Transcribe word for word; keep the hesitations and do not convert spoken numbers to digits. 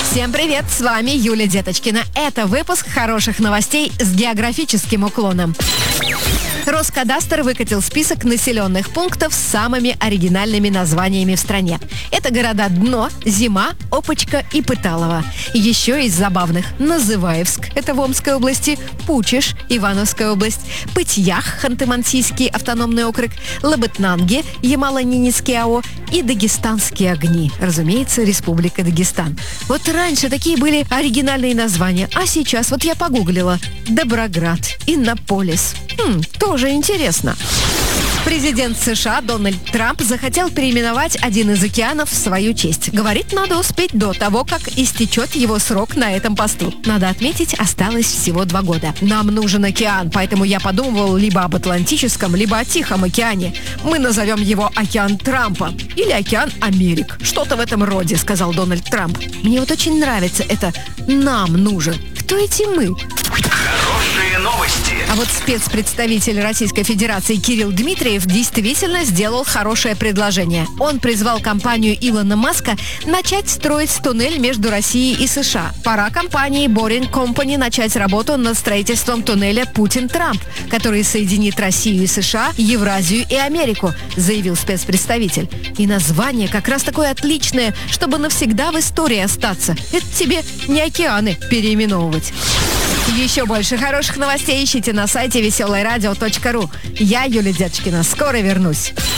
Всем привет, с вами Юлия Деточкина. Это выпуск хороших новостей с географическим уклоном. Роскадастр выкатил список населенных пунктов с самыми оригинальными названиями в стране. Это города Дно, Зима, Опочка и Пыталово. Еще из забавных: Называевск, это в Омской области, Пучеж, Ивановская область, Пытьях, Ханты-Мансийский автономный округ, Лабытнанги, Ямало-Ненецкий АО и Дагестанские огни, разумеется, Республика Дагестан. Вот раньше такие были оригинальные названия, а сейчас, вот я погуглила, Доброград, Иннополис. Хм, тоже интересно. Президент США Дональд Трамп захотел переименовать один из океанов в свою честь. Говорит, надо успеть до того, как истечет его срок на этом посту. Надо отметить, осталось всего два года. Нам нужен океан, поэтому я подумывал либо об Атлантическом, либо о Тихом океане. Мы назовем его океан Трампа или океан Америк. Что-то в этом роде, сказал Дональд Трамп. Мне вот очень нравится это «нам нужен». Кто эти мы? Хорошие новости. А вот спецпредставитель Российской Федерации Кирилл Дмитриев действительно сделал хорошее предложение. Он призвал компанию Илона Маска начать строить туннель между Россией и США. Пора компании Boring Company начать работу над строительством туннеля Путин-Трамп, который соединит Россию и США, Евразию и Америку, заявил спецпредставитель. И название как раз такое отличное, чтобы навсегда в истории остаться. Это тебе не океаны переименовывать. Еще больше хороших новостей ищите на сайте веселое радио точка ру. Я, Юлия Деточкина, скоро вернусь.